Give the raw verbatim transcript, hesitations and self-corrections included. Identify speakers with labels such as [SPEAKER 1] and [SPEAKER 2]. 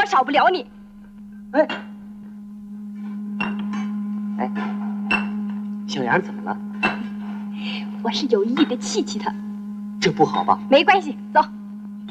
[SPEAKER 1] 光少不了你。
[SPEAKER 2] 哎，哎，小杨怎么了？
[SPEAKER 1] 我是有意的气气他。
[SPEAKER 2] 这不好吧？
[SPEAKER 1] 没关系，走。